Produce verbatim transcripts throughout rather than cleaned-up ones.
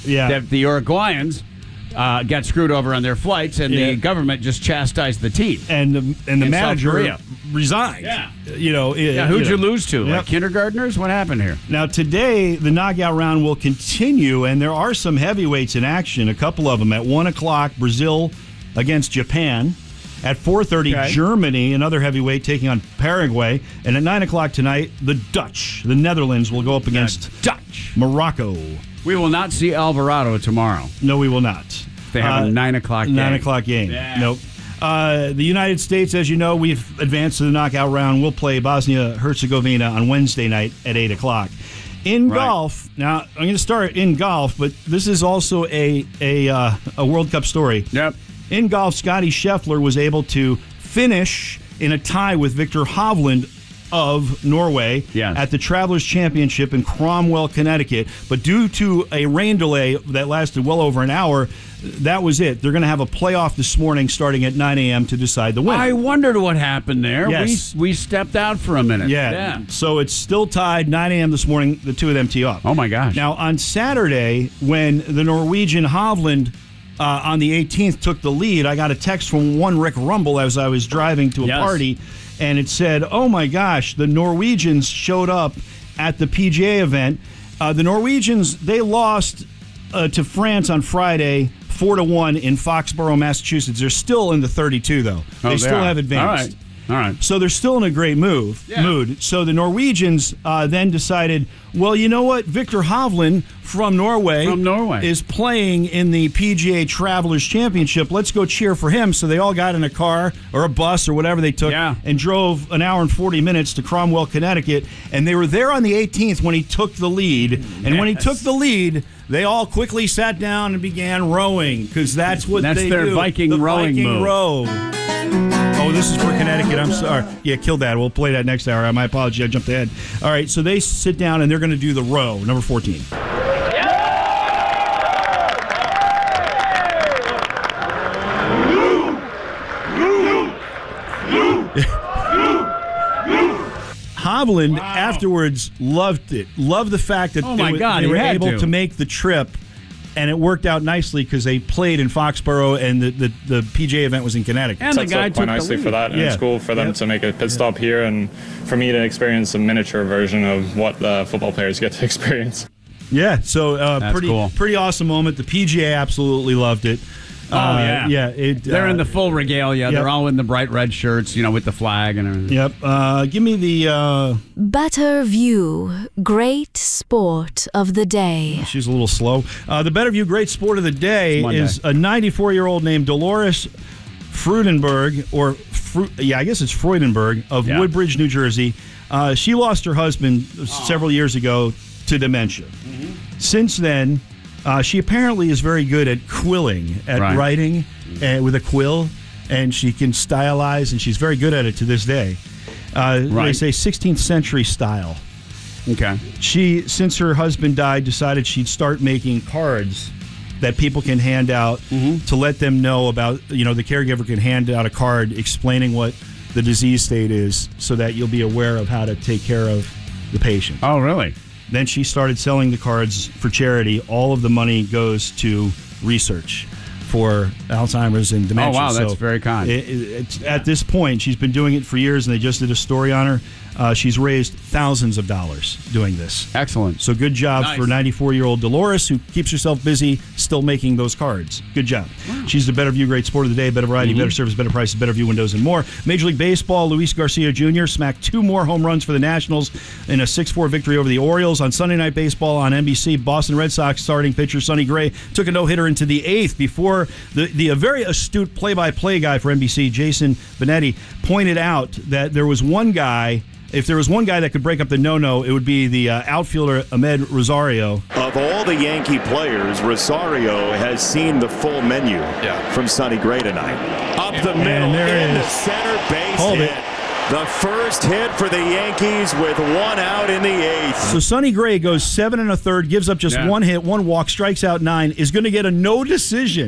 yeah. that the Uruguayans uh, got screwed over on their flights, and Yeah. the government just chastised the team. And the, and the In South manager Korea. resigned. Yeah. You know, Yeah, who'd you, you know. lose to? Yep. Like kindergartners? What happened here? Now, today, the knockout round will continue, and there are some heavyweights in action, a couple of them. At one o'clock, Brazil against Japan. At four thirty, Okay. Germany, another heavyweight, taking on Paraguay. And at nine o'clock tonight, the Dutch, the Netherlands, will go up against Dutch. Morocco. We will not see Alvarado tomorrow. No, we will not. They have Uh, a nine o'clock game. Nine o'clock game. Yeah. Nope. Uh, the United States, as you know, we've advanced to the knockout round. We'll play Bosnia-Herzegovina on Wednesday night at eight o'clock. In Right. golf, now I'm going to start in golf, but this is also a a, uh, a World Cup story. Yep. In golf, Scotty Scheffler was able to finish in a tie with Victor Hovland of Norway Yes. at the Travelers Championship in Cromwell, Connecticut. But due to a rain delay that lasted well over an hour, that was it. They're going to have a playoff this morning starting at nine a.m. to decide the winner. I wondered what happened there. Yes. We we stepped out for a minute. Yeah. So it's still tied, nine a.m. this morning, the two of them tee off. Oh, my gosh. Now, on Saturday, when the Norwegian Hovland uh, on the eighteenth took the lead, I got a text from one Rick Rumble as I was driving to a Yes. party, and it said, oh my gosh, the Norwegians showed up at the P G A event. Uh, the Norwegians, they lost uh, to France on Friday, four to one in Foxborough, Massachusetts. They're still in the thirty-two, though. Oh, they still are. have advanced. All right. All right. So they're still in a great move Yeah. mood. So the Norwegians uh, then decided, well, you know what? Victor Hovland from Norway, From Norway. is playing in the P G A Travelers Championship. Let's go cheer for him. So they all got in a car or a bus or whatever they took Yeah. and drove an hour and forty minutes to Cromwell, Connecticut. And they were there on the eighteenth when he took the lead. And when he Yes. took the lead, they all quickly sat down and began rowing because that's what That's they their do. Viking the rowing Viking move. row. Oh, this is for Connecticut. I'm sorry. Yeah, kill that. We'll play that next hour. My apology. I jumped ahead. All right, so they sit down and they're going to do the row, number fourteen. Hovland afterwards loved it. Loved the fact that Oh, my they, God, they he were had able to. to make the trip. And it worked out nicely because they played in Foxborough, and the, the, the P G A event was in Connecticut. And the Sets guy up took quite the nicely lead. for that, and Yeah. it's cool for them Yep. to make a pit stop here, and for me to experience a miniature version of what the football players get to experience. Yeah, so uh, That's pretty cool. pretty awesome moment. The P G A absolutely loved it. Oh, Uh, yeah. yeah. It, They're uh, in the full regalia. yep. They're all in the bright red shirts, you know, with the flag and everything. Yep. Uh, give me the. Uh, Better View, great sport of the day. she's a little slow. Uh, the Better View Great Sport of the Day It's Monday. is a ninety-four-year-old named Dolores Freudenberg, or Fru- yeah, I guess it's Freudenberg of Yeah. Woodbridge, New Jersey. Uh, she lost her husband several years ago to dementia. Since then, uh, she apparently is very good at quilling, at Right. writing uh, with a quill, and she can stylize, and she's very good at it to this day. Uh, They Right. say sixteenth century style. Okay. She, since her husband died, decided she'd start making cards that people can hand out to let them know about, you know, the caregiver can hand out a card explaining what the disease state is so that you'll be aware of how to take care of the patient. Oh, really? Then she started selling the cards for charity. All of the money goes to research for Alzheimer's and dementia. Oh, wow, that's So very kind. It, it, it's, at this point, she's been doing it for years, and they just did a story on her. Uh, she's raised thousands of dollars doing this. Excellent. So good job Nice. for ninety-four-year-old Dolores, who keeps herself busy still making those cards. Good job. She's the Better View Great Sport of the Day, better variety, better service, better prices, Better View windows, and more. Major League Baseball, Luis Garcia Junior smacked two more home runs for the Nationals in a six four victory over the Orioles. On Sunday Night Baseball on N B C, Boston Red Sox starting pitcher Sonny Gray took a no-hitter into the eighth before the, the a very astute play-by-play guy for N B C, Jason Benetti, pointed out that there was one guy. If there was one guy that could break up the no-no, it would be the uh, outfielder Ahmed Rosario. Of all the Yankee players, Rosario has seen the full menu from Sonny Gray tonight. Up the middle, there it in the is. center base Hold hit. it. The first hit for the Yankees with one out in the eighth. So Sonny Gray goes seven and a third, gives up just Yeah. one hit, one walk, strikes out nine, is going to get a no decision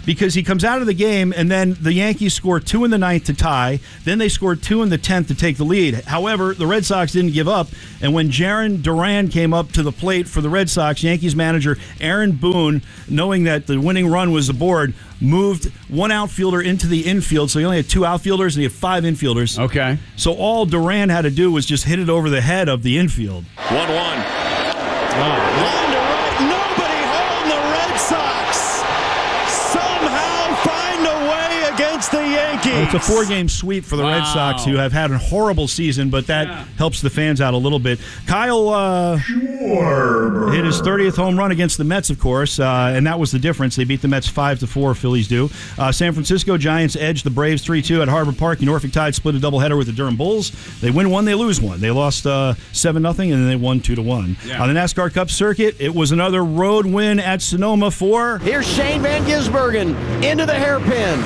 because he comes out of the game, and then the Yankees score two in the ninth to tie. Then they scored two in the tenth to take the lead. However, the Red Sox didn't give up, and when Jarren Duran came up to the plate for the Red Sox, Yankees manager Aaron Boone, knowing that the winning run was aboard, moved one outfielder into the infield, so he only had two outfielders, and he had five infielders. Okay. So all Duran had to do was just hit it over the head of the infield. one one. Line to right. Nobody home. The Red Sox somehow find a way against the Yankees. It's a four-game sweep for the Wow. Red Sox, who have had a horrible season, but that Yeah. helps the fans out a little bit. Kyle uh, hit his thirtieth home run against the Mets, of course, uh, and that was the difference. They beat the Mets five to four, Phillies do. Uh, San Francisco Giants edged the Braves three two at Harbor Park. Norfolk Tide split a doubleheader with the Durham Bulls. They win one, they lose one. They lost uh, seven nothing, and then they won two to one. Yeah. On the NASCAR Cup circuit, it was another road win at Sonoma for... Here's Shane Van Gisbergen into the hairpin.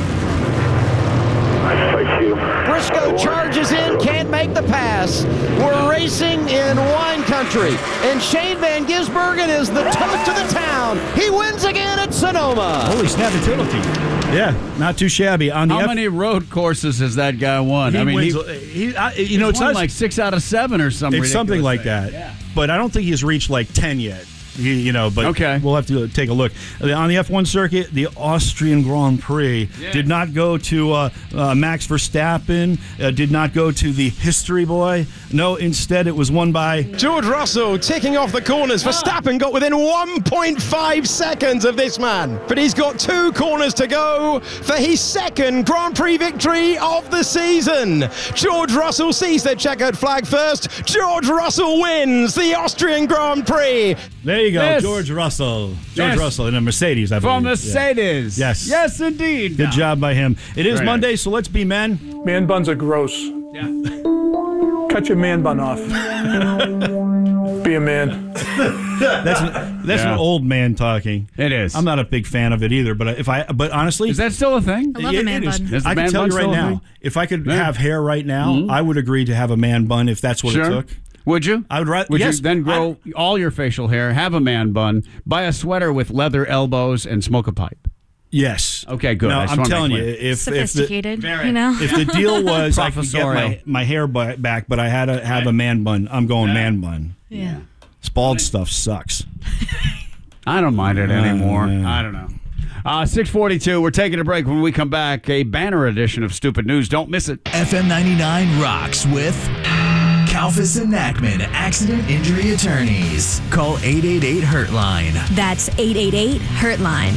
Briscoe charges in, can't make the pass. We're racing in wine country, and Shane Van Gisbergen is the toast of the town. He wins again at Sonoma. Holy snap utility. Yeah, not too shabby. On the How F- many road courses has that guy won? He I mean, wins, he, he, I, you know, it's won not like six out of seven or something. It's something like ridiculous that. thing. Yeah. But I don't think he's reached like ten yet. You, you know, but Okay. we'll have to take a look. On the F one circuit, the Austrian Grand Prix Yeah. did not go to uh, uh, Max Verstappen, uh, did not go to the history boy. No, instead it was won by... George Russell taking off the corners. Verstappen got within one point five seconds of this man. But he's got two corners to go for his second Grand Prix victory of the season. George Russell sees the checkered flag first. George Russell wins the Austrian Grand Prix. There you go, Yes. George Russell. George Yes. Russell in a Mercedes, I believe. From Yeah. Mercedes. Yes. Yes, indeed. Good job by him. It is Very Monday, nice. so let's be men. Man buns are gross. Yeah. Cut your man bun off. Be a man. That's an, that's Yeah. an old man talking. It is. I'm not a big fan of it either, but if I, but honestly, Is that still a thing? I love a It- man it is. bun. Is the I can man tell bun you right still a now, thing? if I could Yeah. have hair right now, Mhm. I would agree to have a man bun if that's what Sure. it took. Would you? I would rather. Would yes, you then grow all your facial hair, have a man bun, buy a sweater with leather elbows, and smoke a pipe? Yes. Okay, good. No, I just I'm wanna telling make you, clear. if if the, Sophisticated, you know? if the deal was I could get my, Professorial. my hair bu- back, but I had to have a man bun, I'm going man bun. Yeah. This bald stuff sucks. I don't mind it anymore. yeah. I don't know. Uh, six forty-two, we're taking a break. When we come back, a banner edition of Stupid News. Don't miss it. F M ninety-nine rocks with Kalfas and Nachman Accident Injury Attorneys. Call eight eight eight hurt line. That's eight eight eight hurt line.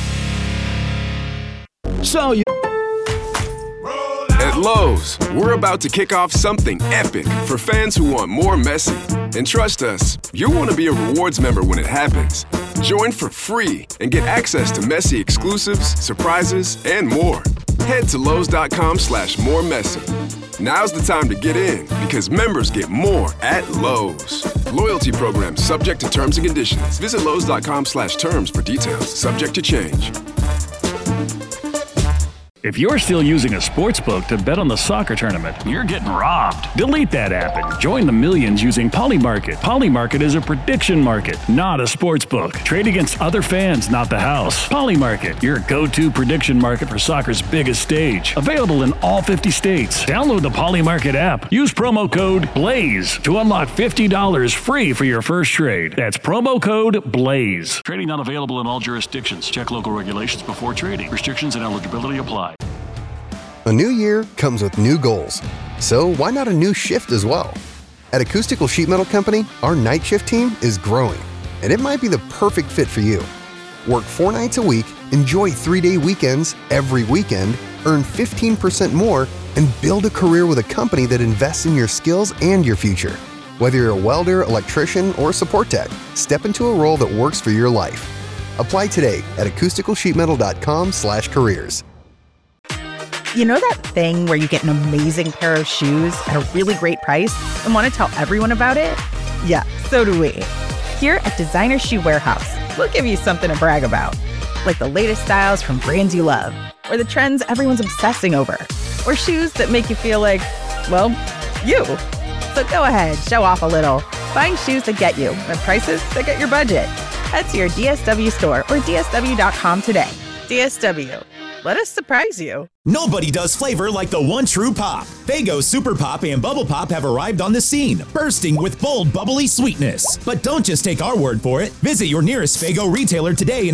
So you. At Lowe's, we're about to kick off something epic for fans who want more messy. And trust us, you'll want to be a rewards member when it happens. Join for free and get access to messy exclusives, surprises, and more. Head to Lowe's.com slash more messy. Now's the time to get in because members get more at Lowe's. Loyalty program subject to terms and conditions. Visit Lowe's.com slash terms for details. Subject to change. If you're still using a sports book to bet on the soccer tournament, you're getting robbed. Delete that app and join the millions using Polymarket. Polymarket is a prediction market, not a sports book. Trade against other fans, not the house. Polymarket, your go-to prediction market for soccer's biggest stage. Available in all fifty states. Download the Polymarket app. Use promo code BLAZE to unlock fifty dollars free for your first trade. That's promo code BLAZE. Trading not available in all jurisdictions. Check local regulations before trading. Restrictions and eligibility apply. A new year comes with new goals. So why not a new shift as well? At Acoustical Sheet Metal Company, our night shift team is growing, and it might be the perfect fit for you. Work four nights a week, enjoy three-day weekends every weekend, earn fifteen percent more, and build a career with a company that invests in your skills and your future. Whether you're a welder, electrician, or support tech, step into a role that works for your life. Apply today at acoustical sheet metal dot com slash careers. You know that thing where you get an amazing pair of shoes at a really great price and want to tell everyone about it? Yeah, so do we. Here at Designer Shoe Warehouse, we'll give you something to brag about. Like the latest styles from brands you love, or the trends everyone's obsessing over, or shoes that make you feel like, well, you. So go ahead, show off a little. Find shoes that get you at prices that get your budget. Head to your D S W store or D S W dot com today. D S W. Let us surprise you. Nobody does flavor like the one true Pop. Faygo Super Pop and Bubble Pop have arrived on the scene, bursting with bold, bubbly sweetness. But don't just take our word for it. Visit your nearest Faygo retailer today and